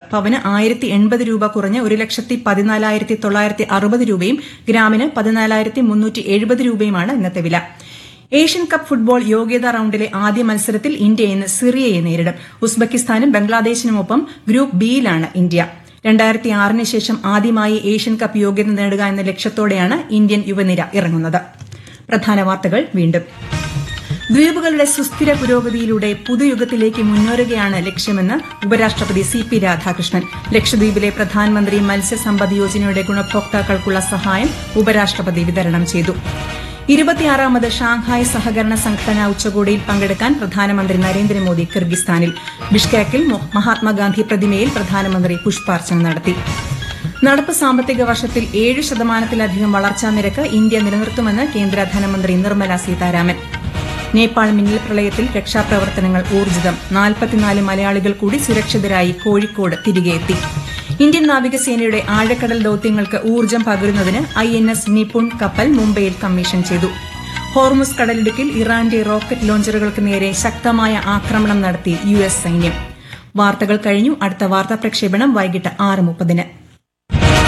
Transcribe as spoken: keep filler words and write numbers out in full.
പവന് ആയിരത്തി എൺപത് രൂപ കുറഞ്ഞ് ഒരു ലക്ഷത്തി പതിനാലായിരത്തി തൊള്ളായിരത്തി അറുപത് രൂപയും ഗ്രാമിന് പതിനാലായിരത്തി മുന്നൂറ്റി എഴുപത് രൂപയുമാണ് ഇന്നത്തെ വില. ഏഷ്യൻ കപ്പ് ഫുട്ബോൾ യോഗ്യതാ റൌണ്ടിലെ ആദ്യ മത്സരത്തിൽ ഇന്ത്യ ഇന്ന് സിറിയയെ നേരിടും. ഉസ്ബെക്കിസ്ഥാനും ബംഗ്ലാദേശിനുമൊപ്പം ഗ്രൂപ്പ് ബിയിലാണ് ഇന്ത്യ. രണ്ടായിരത്തി ആറിന് ശേഷം ആദ്യമായി ഏഷ്യൻ കപ്പ് യോഗ്യത നേടുക എന്ന ലക്ഷ്യത്തോടെയാണ് ഇന്ത്യൻ യുവനിര ഇറങ്ങുന്നത്. പ്രധാന വാർത്തകൾ വീണ്ടും. ദ്വീപുകളുടെ സുസ്ഥിര പുരോഗതിയിലൂടെ പുതുയുഗത്തിലേക്ക് മുന്നേറുകയാണ് ലക്ഷ്യമെന്ന് ഉപരാഷ്ട്രപതി സി പി രാധാകൃഷ്ണൻ. ലക്ഷദ്വീപിലെ പ്രധാനമന്ത്രി മത്സ്യസമ്പദ് യോജനയുടെ ഗുണഭോക്താക്കൾക്കുള്ള സഹായം ഉപരാഷ്ട്രപതി വിതരണം ചെയ്തു. ഇരുപത്തിയാറാമത് ഷാങ്ഹായ് സഹകരണ സംഘടനാ ഉച്ചകോടിയിൽ പങ്കെടുക്കാൻ പ്രധാനമന്ത്രി നരേന്ദ്രമോദി കിർഗിസ്ഥാനിൽ. ബിഷ്കെക്കിൽ മഹാത്മാഗാന്ധി പ്രതിമയിൽ പ്രധാനമന്ത്രി പുഷ്പാർച്ചന നടത്തി. നടപ്പ് സാമ്പത്തിക വർഷത്തിൽ ഏഴ് ശതമാനത്തിലധികം വളർച്ചാ നിരക്ക് ഇന്ത്യ നിലനിർത്തുമെന്ന് കേന്ദ്ര ധനമന്ത്രി നിർമ്മല സീതാരാമൻ. നേപ്പാൾ മിന്നൽ പ്രളയത്തിൽ രക്ഷാപ്രവർത്തനങ്ങൾ ഊർജിതം. നാൽപ്പത്തിനാല് മലയാളികൾ കൂടി സുരക്ഷിതരായി കോഴിക്കോട് തിരികെയെത്തി. ഇന്ത്യൻ നാവികസേനയുടെ ആഴക്കടൽ ദൌത്യങ്ങൾക്ക് ഊർജ്ജം പകരുന്നതിന് ഐ എൻ എസ് നിപുൺ കപ്പൽ മുംബൈയിൽ കമ്മീഷൻ ചെയ്തു. ഹോർമുസ് കടലിടുക്കിൽ ഇറാന്റെ റോക്കറ്റ് ലോഞ്ചറുകൾക്ക് നേരെ ശക്തമായ ആക്രമണം നടത്തി യു എസ് സൈന്യം. വാർത്തകൾ കഴിഞ്ഞു. അടുത്ത വാർത്താ പ്രക്ഷേപണം വൈകിട്ട് ആറ് മുപ്പതിന്.